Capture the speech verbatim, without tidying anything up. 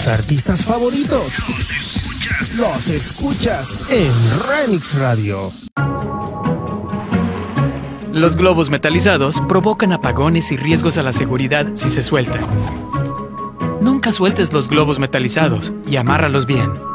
Tus artistas favoritos los escuchas en Remix Radio. Los globos metalizados provocan apagones y riesgos a la seguridad si se sueltan. Nunca sueltes los globos metalizados y amárralos bien.